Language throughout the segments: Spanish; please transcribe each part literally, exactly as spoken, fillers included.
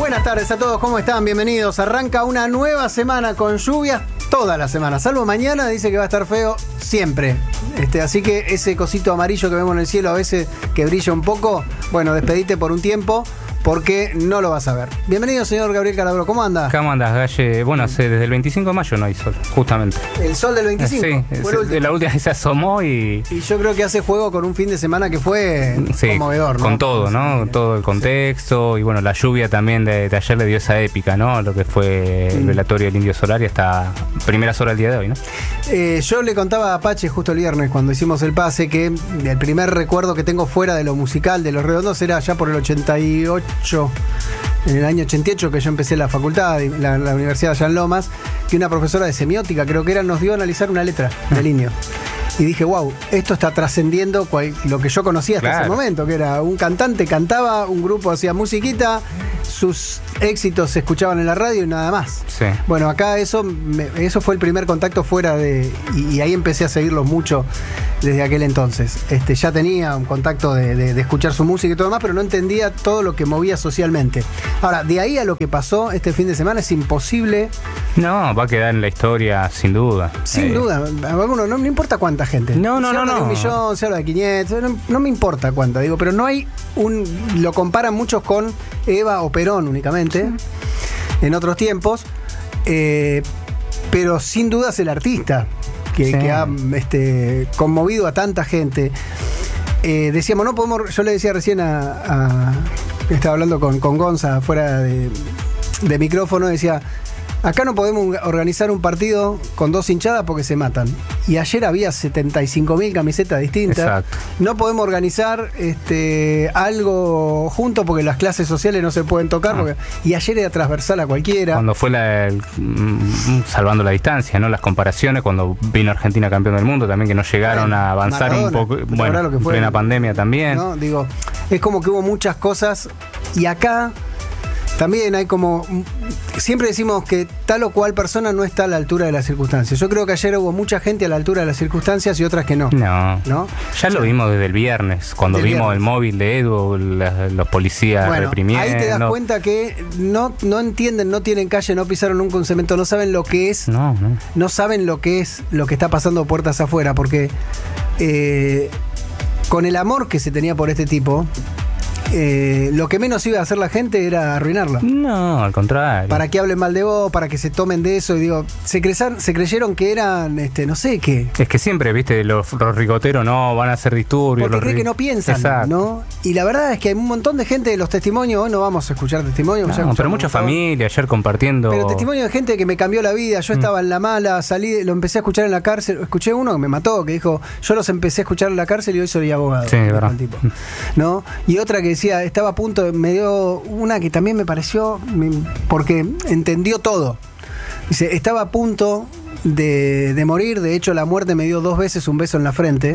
Buenas tardes a todos, ¿cómo están? Bienvenidos. Arranca una nueva semana con lluvias toda la semana, salvo mañana, dice que va a estar feo siempre. Este, así que ese cosito amarillo que vemos en el cielo a veces que brilla un poco, bueno, despedite por un tiempo porque no lo vas a ver. Bienvenido, señor Gabriel Calabro, ¿cómo anda? ¿Cómo andas, Galle? Bueno, hace, desde el veinticinco de mayo no hay sol, justamente. ¿El sol del veinticinco? Sí, fue se, la última vez se asomó y... Y yo creo que hace juego con un fin de semana que fue sí, conmovedor, ¿no? Con todo, ¿no? Sí. Todo el contexto y bueno, la lluvia también de, de ayer le dio esa épica, ¿no? Lo que fue el velatorio del Indio Solari hasta primeras horas del día de hoy, ¿no? Eh, yo le contaba a Apache justo el viernes cuando hicimos el pase que el primer recuerdo que tengo fuera de lo musical de Los Redondos era ya por el ochenta y ocho, en el año ochenta y ocho que yo empecé la facultad, la, la Universidad allá en Lomas, que una profesora de semiótica, creo que era, nos dio a analizar una letra del indio. Y dije, wow, esto está trascendiendo lo que yo conocía hasta claro. ese momento, que era un cantante cantaba, un grupo hacía musiquita, sus éxitos se escuchaban en la radio y nada más. Sí. Bueno, acá eso me, eso fue el primer contacto fuera de... Y, y ahí empecé a seguirlos mucho desde aquel entonces. Este, ya tenía un contacto de, de, de escuchar su música y todo demás, pero no entendía todo lo que movía socialmente. Ahora, de ahí a lo que pasó este fin de semana es imposible... No, va a quedar en la historia sin duda. Sin eh. duda. A alguno, no, no importa cuánta gente. No, no, se no. habla no. de un millón, se habla de quinientos, no, no me importa cuánta, digo, pero no hay un... Lo comparan muchos con Eva o Perón únicamente, sí. en otros tiempos, eh, pero sin duda es el artista que, sí. que ha este, conmovido a tanta gente. Eh, decíamos, no podemos... Yo le decía recién a... a estaba hablando con, con Gonza fuera de, de micrófono, decía... Acá no podemos organizar un partido con dos hinchadas porque se matan. Y ayer había setenta y cinco mil camisetas distintas. Exacto. No podemos organizar este, algo juntos porque las clases sociales no se pueden tocar. No. Porque, y ayer era transversal a cualquiera. Cuando fue la, el, salvando la distancia, ¿no? Las comparaciones, cuando vino Argentina campeón del mundo, también que no llegaron bueno, a avanzar Maradona, un poco. Bueno, lo que fue, en plena pandemia también. ¿No? Digo, es como que hubo muchas cosas. Y acá... También hay como... Siempre decimos que tal o cual persona no está a la altura de las circunstancias. Yo creo que ayer hubo mucha gente a la altura de las circunstancias y otras que no. No. ¿No? Ya lo vimos desde el viernes, cuando vimos viernes. el móvil de Edu, los, los policías bueno, reprimiendo. Ahí te das cuenta que no, no entienden, no tienen calle, no pisaron nunca un cemento, no saben lo que es. No, no. No saben lo que es lo que está pasando puertas afuera, porque eh, con el amor que se tenía por este tipo... Eh, lo que menos iba a hacer la gente era arruinarla. No, al contrario. Para que hablen mal de vos, para que se tomen de eso. Y digo, se, crezaron, se creyeron que eran, este, no sé qué. Es que siempre, viste, los, los ricoteros no van a hacer disturbios. Porque los creen que no piensan, Exacto. ¿no? Y la verdad es que hay un montón de gente de los testimonios. Hoy no vamos a escuchar testimonios. No, pero mucha familia ayer compartiendo. Pero testimonio de gente que me cambió la vida. Yo mm. estaba en la mala, salí, lo empecé a escuchar en la cárcel. Escuché uno que me mató, que dijo, yo los empecé a escuchar en la cárcel y hoy soy abogado. Sí, verdad. Tipo, ¿no? Y otra que decía, estaba a punto me dio una que también me pareció, porque entendió todo. Dice, estaba a punto de, de morir, de hecho la muerte me dio dos veces un beso en la frente.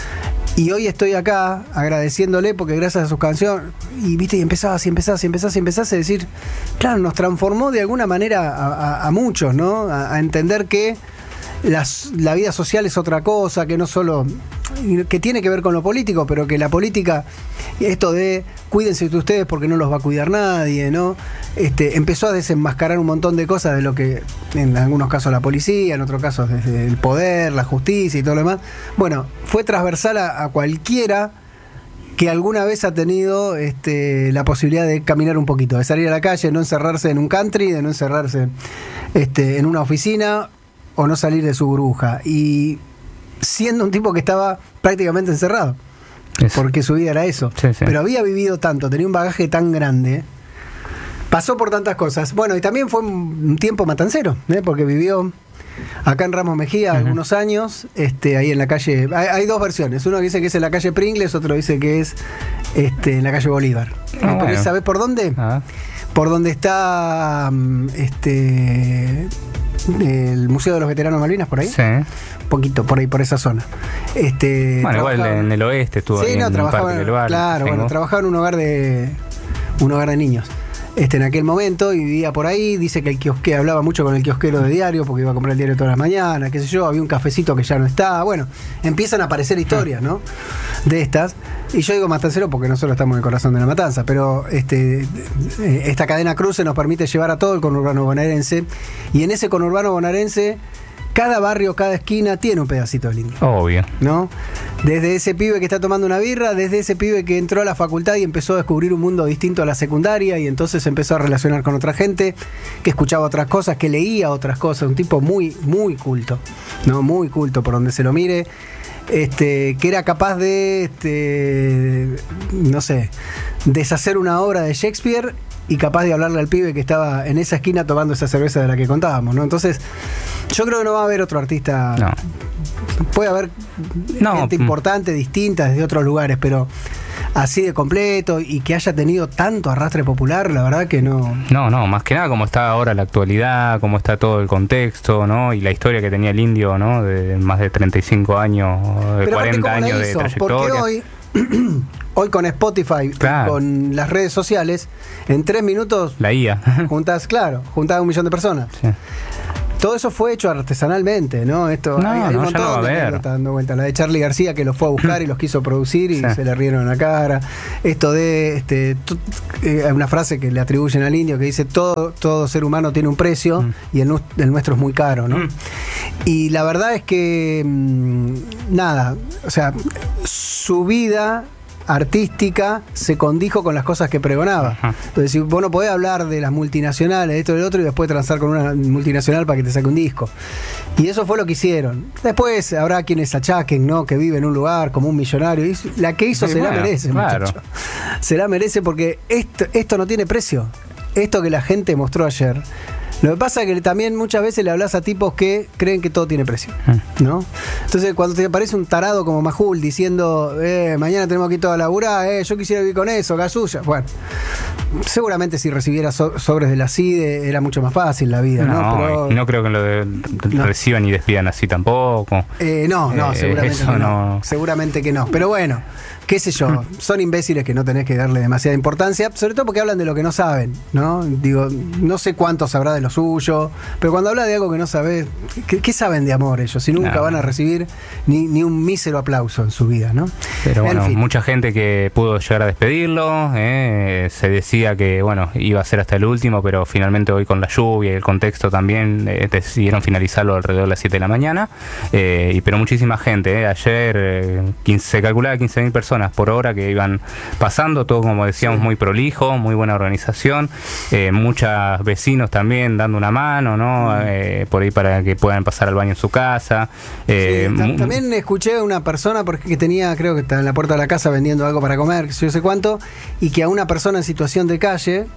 Y hoy estoy acá agradeciéndole porque gracias a sus canciones, y viste, y empezabas y empezabas y empezabas y empezabas a decir, claro, nos transformó de alguna manera a, a, a muchos, ¿no? A, a entender que Las, la vida social es otra cosa, que no solo que tiene que ver con lo político, pero que la política, esto de cuídense de ustedes porque no los va a cuidar nadie, ¿no? Este, empezó a desenmascarar un montón de cosas de lo que en algunos casos la policía, en otros casos desde el poder, la justicia y todo lo demás. Bueno, fue transversal a, a cualquiera que alguna vez ha tenido este, la posibilidad de caminar un poquito, de salir a la calle, no encerrarse en un country, de no encerrarse este, en una oficina o no salir de su burbuja, y siendo un tipo que estaba prácticamente encerrado, eso. Porque su vida era eso, sí, sí. Pero había vivido tanto, tenía un bagaje tan grande, pasó por tantas cosas, bueno, y también fue un tiempo matancero, ¿eh? Porque vivió acá en Ramos Mejía uh-huh. algunos años, este, ahí en la calle, hay, hay dos versiones, uno dice que es en la calle Pringles, otro dice que es este, en la calle Bolívar. Ah, ¿no? Bueno. ¿Sabés por dónde? Ah. Por donde está este el Museo de los Veteranos Malvinas, por ahí. Sí. Un poquito, por ahí, por esa zona. Este, bueno, igual en el oeste estuvo sí, ahí no, en trabajaba, un parque del bar. claro, tengo. bueno, trabajaba en un hogar de un hogar de niños. Este, en aquel momento, y vivía por ahí, dice que el kiosque hablaba mucho con el kiosquero de diario, porque iba a comprar el diario todas las mañanas, qué sé yo, había un cafecito que ya no está, bueno, empiezan a aparecer historias, ¿no? De estas. Y yo digo matancero porque nosotros estamos en el corazón de la matanza, pero este, esta cadena cruce nos permite llevar a todo el conurbano bonaerense, y en ese conurbano bonaerense cada barrio, cada esquina tiene un pedacito del indio. Obvio. ¿No? Desde ese pibe que está tomando una birra, desde ese pibe que entró a la facultad y empezó a descubrir un mundo distinto a la secundaria, y entonces empezó a relacionar con otra gente, que escuchaba otras cosas, que leía otras cosas, un tipo muy, muy culto, ¿no? Muy culto por donde se lo mire. Este, que era capaz de, este, no sé, deshacer una obra de Shakespeare y capaz de hablarle al pibe que estaba en esa esquina tomando esa cerveza de la que contábamos, ¿no? Entonces, yo creo que no va a haber otro artista. No. Puede haber no. gente importante, distinta, desde otros lugares, pero así de completo y que haya tenido tanto arrastre popular, la verdad que no. No, no, más que nada como está ahora la actualidad, cómo está todo el contexto, ¿no? Y la historia que tenía el indio, ¿no? De más de treinta y cinco años, de pero cuarenta años de trayectoria. Porque hoy, hoy con Spotify, claro, con las redes sociales, en tres minutos la I A juntas, claro, juntas a un millón de personas. Sí. Todo eso fue hecho artesanalmente, ¿no? Esto no, hay, hay no, un montón no de anécdotas dando vuelta. La de Charly García, que los fue a buscar y los quiso producir y sí, se le rieron en la cara. Esto de este, t- eh, una frase que le atribuyen al indio que dice: todo, todo ser humano tiene un precio mm. y el, el nuestro es muy caro, ¿no? Mm. Y la verdad es que mmm, nada, o sea, su vida artística se condijo con las cosas que pregonaba. Ajá. Entonces, si vos no podés hablar de las multinacionales, de esto y del otro, y después transar con una multinacional para que te saque un disco. Y eso fue lo que hicieron. Después habrá quienes achaquen, ¿no? Que vive en un lugar como un millonario. Y la que hizo sí, se bueno, la merece, claro. muchacho. Se la merece porque esto, esto no tiene precio. Esto que la gente mostró ayer. Lo que pasa es que también muchas veces le hablas a tipos que creen que todo tiene precio, ¿no? Entonces, cuando te aparece un tarado como Majul diciendo, eh, mañana tenemos que ir todos a laburar, eh, yo quisiera vivir con eso, gasulla. Bueno, seguramente si recibiera so- sobres de la C I D E era mucho más fácil la vida, ¿no? No, Pero, no creo que lo de, no. reciban y despidan así tampoco. Eh, no, no, eh, seguramente que no. no. Seguramente que no. Pero bueno, qué sé yo, son imbéciles que no tenés que darle demasiada importancia, sobre todo porque hablan de lo que no saben, ¿no? Digo, no sé cuánto sabrá de lo suyo, pero cuando habla de algo que no sabés, ¿qué, qué saben de amor ellos? Si nunca no. van a recibir ni, ni un mísero aplauso en su vida, ¿no? Pero en bueno, fin. Mucha gente que pudo llegar a despedirlo, eh, se decía que, bueno, iba a ser hasta el último, pero finalmente hoy con la lluvia y el contexto también eh, decidieron finalizarlo alrededor de las siete de la mañana, eh, y pero muchísima gente, eh, ayer eh, quince, se calculaba quince mil personas por hora que iban pasando, todo como decíamos sí. muy prolijo, muy buena organización, eh, muchos vecinos también dando una mano, ¿no? Mm. Eh, por ahí para que puedan pasar al baño en su casa. Eh, sí, t- también escuché a una persona porque que tenía, creo que está en la puerta de la casa vendiendo algo para comer, que yo sé cuánto, y que a una persona en situación de calle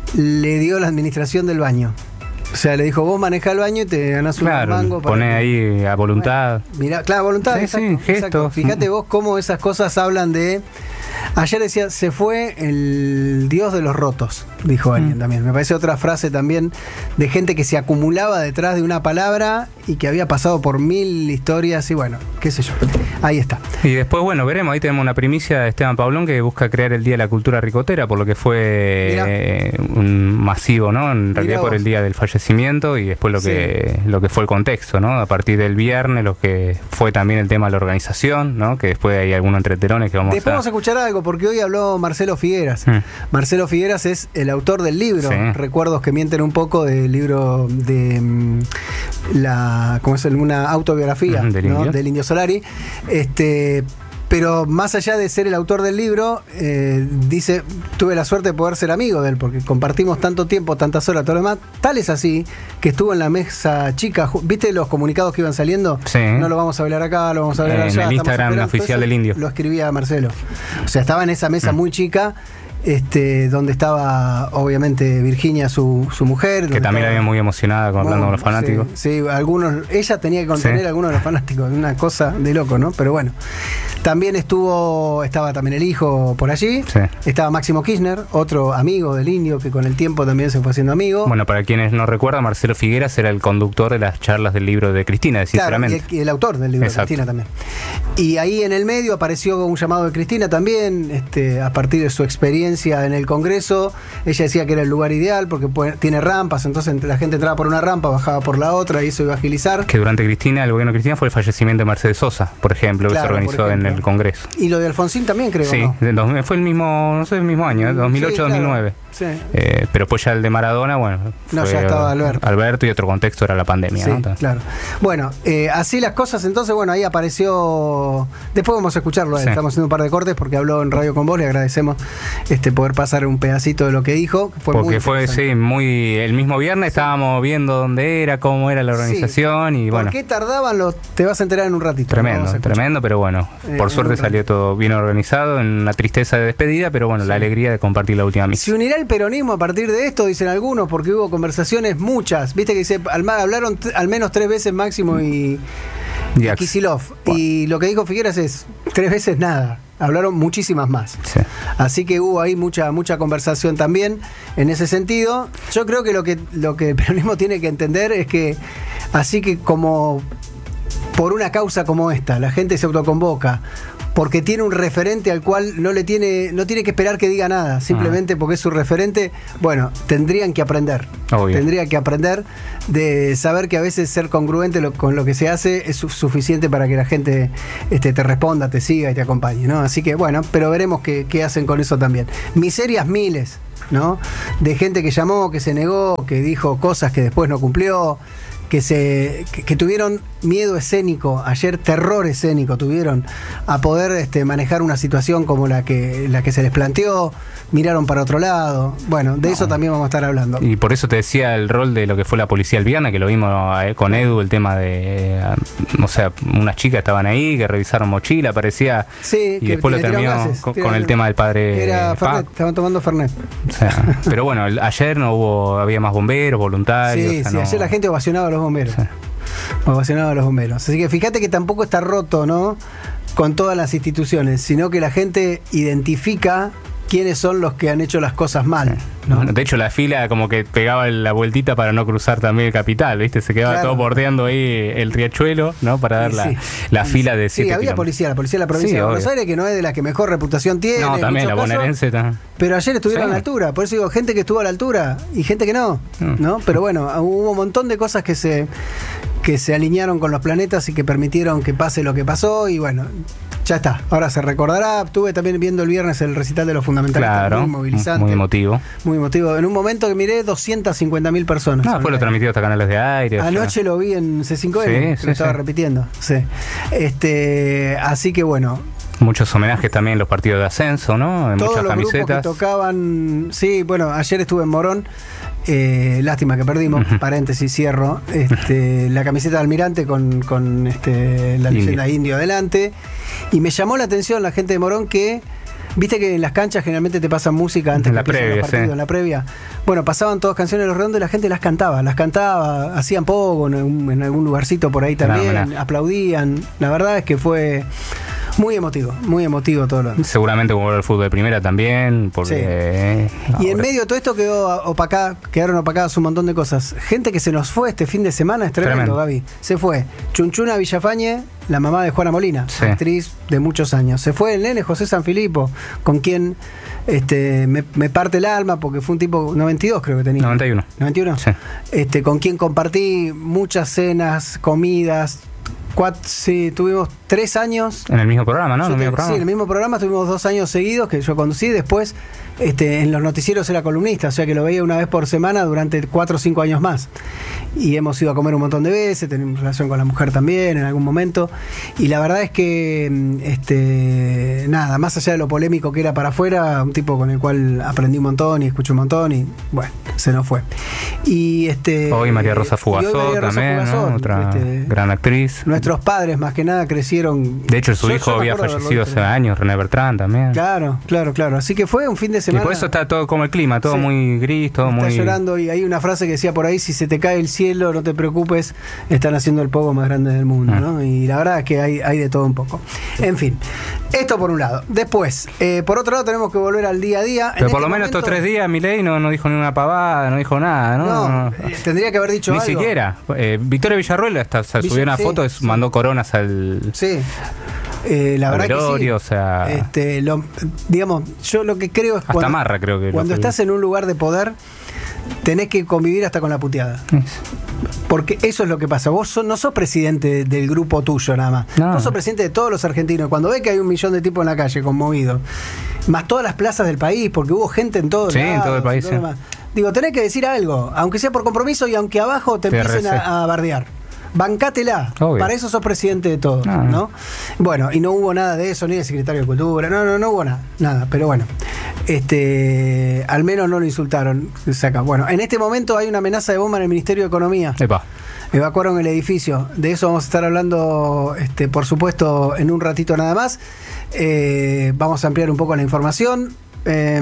le dio la administración del baño. O sea, le dijo, vos manejá el baño y te ganás claro, un mango. Poné ahí a voluntad. Bueno, mirá, claro, voluntad. Sí, exacto, sí, exacto. gestos. Fíjate vos cómo esas cosas hablan de... Ayer decía, se fue el dios de los rotos, dijo alguien mm. también. Me parece otra frase también de gente que se acumulaba detrás de una palabra y que había pasado por mil historias y bueno, qué sé yo. Ahí está. Y después, bueno, veremos. Ahí tenemos una primicia de Esteban Pablón que busca crear el Día de la Cultura Ricotera, por lo que fue eh, un masivo, ¿no? En realidad Mirá por vos. El día del fallecimiento y después lo que sí. lo que fue el contexto, ¿no? A partir del viernes, lo que fue también el tema de la organización, ¿no? Que después hay algunos entreterones que vamos después a... vamos a escuchar algo, porque hoy habló Marcelo Figueras. Mm. Marcelo Figueras es el autor del libro, sí. Recuerdos que mienten un poco, del libro de um, la, ¿cómo es? Una autobiografía, mm, del, ¿no? Indio. del Indio Solari. Este, pero más allá de ser el autor del libro, eh, dice, tuve la suerte de poder ser amigo de él, porque compartimos tanto tiempo, tantas horas, todo lo demás. Tal es así, que estuvo en la mesa chica. ¿Viste los comunicados que iban saliendo? Sí. No lo vamos a hablar acá, lo vamos a hablar eh, allá. En el Instagram oficial del Indio. Lo escribía Marcelo. O sea, estaba en esa mesa mm. muy chica, este, donde estaba obviamente Virginia, su, su mujer. Que también la había muy emocionada con, hablando con los fanáticos. Sí, sí, algunos, ella tenía que contener sí. a algunos de los fanáticos, una cosa de loco, ¿no? Pero bueno. También estuvo, estaba también el hijo por allí, sí. Estaba Máximo Kirchner, otro amigo del Indio que con el tiempo también se fue haciendo amigo. Bueno, para quienes no recuerdan, Marcelo Figueras era el conductor de las charlas del libro de Cristina, sinceramente. Claro, y el, y el autor del libro Exacto. de Cristina también. Y ahí en el medio apareció un llamado de Cristina también, este, a partir de su experiencia en el Congreso. Ella decía que era el lugar ideal porque puede, tiene rampas, entonces la gente entraba por una rampa, bajaba por la otra y eso iba a agilizar. Que durante Cristina, el gobierno de Cristina, fue el fallecimiento de Mercedes Sosa, por ejemplo, claro, que se organizó en el el Congreso. Y lo de Alfonsín también, creo, sí, ¿no? Fue el mismo, no sé, el mismo año, ¿eh? dos mil ocho, sí, dos mil nueve. Claro. Sí. Eh, pero pues ya el de Maradona, bueno, no, ya estaba Alberto. Alberto y otro contexto era la pandemia, sí, ¿no? Claro. Bueno, eh, así las cosas, entonces, bueno, ahí apareció. Después vamos a escucharlo, sí. Estamos haciendo un par de cortes porque habló en Radio con vos, le agradecemos este poder pasar un pedacito de lo que dijo. Fue porque muy fue, sí, muy. El mismo viernes sí. estábamos viendo dónde era, cómo era la organización sí. y bueno. ¿Por qué tardaban los? Te vas a enterar en un ratito. Tremendo, tremendo, pero bueno, eh, por suerte salió todo bien organizado, en una tristeza de despedida, pero bueno, sí. la alegría de compartir la última misa. ¿Se unirá el peronismo a partir de esto? Dicen algunos, porque hubo conversaciones muchas. Viste que dice, hablaron t- al menos tres veces Máximo y, y Kicillof. Bueno. Y lo que dijo Figueras es tres veces nada. Hablaron muchísimas más. Sí. Así que hubo ahí mucha mucha conversación también en ese sentido. Yo creo que lo que lo que el peronismo tiene que entender es que así que como por una causa como esta, la gente se autoconvoca porque tiene un referente al cual no le tiene no tiene que esperar que diga nada, simplemente porque es su referente. Bueno, tendrían que aprender. Obvio. Tendría que aprender de saber que a veces ser congruente lo, con lo que se hace es su, suficiente para que la gente este, te responda, te siga y te acompañe, ¿no? Así que bueno, pero veremos qué, qué hacen con eso también. Miserias miles, ¿no? De gente que llamó, que se negó, que dijo cosas que después no cumplió, que se que, que tuvieron miedo escénico, ayer terror escénico tuvieron a poder este, manejar una situación como la que la que se les planteó, miraron para otro lado. Bueno, de no. eso también vamos a estar hablando. Y por eso te decía el rol de lo que fue la policía el viernes, que lo vimos eh, con Edu, el tema de, eh, o sea, unas chicas estaban ahí que revisaron mochila, parecía, sí, y después lo terminó gases, con, con el tema del padre. Era Fernet, estaban tomando Fernet. O sea, pero bueno, el, ayer no hubo, había más bomberos, voluntarios. Sí, o sea, sí, no, ayer la gente ovacionaba a los bomberos. Sí. Ovacionaba a los bomberos. Así que fíjate que tampoco está roto, ¿no? Con todas las instituciones, sino que la gente identifica quiénes son los que han hecho las cosas mal, ¿no? Bueno, de hecho la fila como que pegaba la vueltita para no cruzar también el Capital, ¿viste? Se quedaba claro. todo bordeando ahí el riachuelo, ¿no? Para dar sí, la, sí. la fila de siete Sí, había kilómetros. policía, la policía de la provincia sí, de Buenos obvio. Aires, que no es de las que mejor reputación tiene. No, también la bonaerense también. Pero ayer estuvieron sí. a la altura, por eso digo, gente que estuvo a la altura y gente que no, mm. ¿no? Pero bueno, hubo un montón de cosas que se que se alinearon con los planetas y que permitieron que pase lo que pasó y bueno, ya está, ahora se recordará. Estuve también viendo el viernes el recital de los fundamentalistas, claro, muy movilizante. Muy emotivo. Muy emotivo. En un momento que miré doscientas cincuenta mil personas. No, después lo transmitió hasta canales de aire. Anoche lo vi en C cinco N, sí, que sí, lo estaba sí. repitiendo. Sí. Este, así que bueno. Muchos homenajes también en los partidos de ascenso, ¿no? En todos muchas los camisetas. Grupos que tocaban, sí, bueno, ayer estuve en Morón. Eh, lástima que perdimos, uh-huh. paréntesis, cierro. Este, la camiseta de Almirante con, con este, la leyenda Indio. Indio adelante. Y me llamó la atención la gente de Morón que, viste que en las canchas generalmente te pasan música antes en la de previa, los partidos, sí. en la previa. Bueno, pasaban todas canciones de Los Redondos y la gente las cantaba, las cantaba, hacían poco en, en algún lugarcito por ahí también, no, no. aplaudían. La verdad es que fue muy emotivo, muy emotivo todo lo demás. Seguramente como el fútbol de primera también, porque... Sí. Eh, y en medio de todo esto quedó opacada, quedaron opacadas un montón de cosas. Gente que se nos fue este fin de semana, es tremendo, tremendo. Gaby. Se fue Chunchuna Villafañe, la mamá de Juana Molina, sí. actriz de muchos años. Se fue el nene José Sanfilippo, con quien este, me, me parte el alma, porque fue un tipo, noventa y dos creo que tenía. noventa y uno. noventa y uno. Sí. Este, con quien compartí muchas cenas, comidas. Cuatro, sí, tuvimos tres años. En el mismo programa, ¿no? ¿En el mismo programa? Sí, en el mismo programa tuvimos dos años seguidos que yo conducí. Después, este, en los noticieros era columnista, o sea que lo veía una vez por semana durante cuatro o cinco años más. Y hemos ido a comer un montón de veces, tenemos relación con la mujer también en algún momento. Y la verdad es que, este, nada, más allá de lo polémico que era para afuera, un tipo con el cual aprendí un montón y escuché un montón y bueno, se nos fue. Y este. Hoy María Rosa Fugazot también, Fugazot, ¿no? Otra este, gran actriz. Nuestros padres más que nada crecieron. De hecho, su yo, hijo yo había fallecido hace años, René Bertrán también. Claro, claro, claro. Así que fue un fin de semana. Y por eso está todo como el clima, todo sí. muy gris, todo está muy. Está llorando y hay una frase que decía por ahí: si se te cae el cielo, no te preocupes, están haciendo el pogo más grande del mundo, ah. ¿no? Y la verdad es que hay, hay de todo un poco. En fin, esto por un lado. Después, eh, por otro lado, tenemos que volver al día a día. Pero en por este lo menos momento, estos tres días Milei no, no dijo ni una pavada, no dijo nada, ¿no? No, eh, tendría que haber dicho ni algo. Ni siquiera. Eh, Victoria Villarruel hasta, hasta Villa, subió una sí, foto, sí. mandó coronas al. Sí. Eh, la verdad Velorio, que sí. O sea, este, lo, digamos, yo lo que creo es hasta cuando, Marra creo que cuando lo que estás en un lugar de poder, tenés que convivir hasta con la puteada. Porque eso es lo que pasa. Vos sos, no sos presidente del grupo tuyo nada más. No. Vos sos presidente de todos los argentinos. Cuando ves que hay un millón de tipos en la calle conmovidos, más todas las plazas del país, porque hubo gente en todos Sí, lados, en todo el país, todo sí. demás. Digo, tenés que decir algo, aunque sea por compromiso y aunque abajo te P R C. empiecen a, a bardear. Bancátela. Obvio. Para eso sos presidente de todos, No, no. ¿no? Bueno, y no hubo nada de eso, ni de secretario de Cultura, no, no, no hubo nada, nada, pero bueno. Este, al menos no lo insultaron. Saca. Bueno, en este momento hay una amenaza de bomba en el Ministerio de Economía. Epa. Evacuaron el edificio. De eso vamos a estar hablando, este, por supuesto, en un ratito nada más. Eh, vamos a ampliar un poco la información. Eh,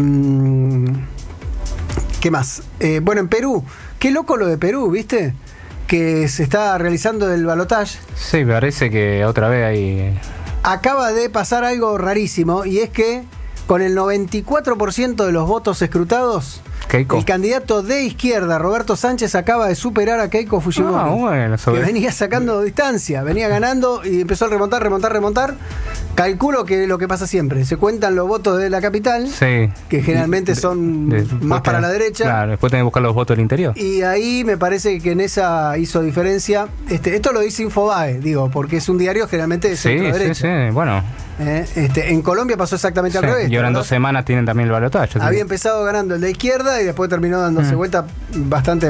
¿Qué más? Eh, bueno, en Perú, qué loco lo de Perú, ¿viste? Que se está realizando el balotaje. Sí, parece que otra vez hay... Acaba de pasar algo rarísimo, y es que con el noventa y cuatro por ciento de los votos escrutados, Keiko. el candidato de izquierda, Roberto Sánchez, acaba de superar a Keiko Fujimori. Ah, bueno, sobre- que venía sacando distancia, venía ganando y empezó a remontar, remontar, remontar. Calculo que lo que pasa siempre, se cuentan los votos de la capital, Sí. que generalmente son De- más después para tenés- la derecha. Claro, después tenés que buscar los votos del interior. Y ahí me parece que en esa hizo diferencia. Este, esto lo dice Infobae, digo, porque es un diario generalmente de Sí, centro sí, derecha. sí, bueno. Eh, este, en Colombia pasó exactamente al Sí, revés. y ahora en ¿no? dos semanas tienen también el balotaje. Había empezado ganando el de izquierda y después terminó dándose Mm. vuelta bastante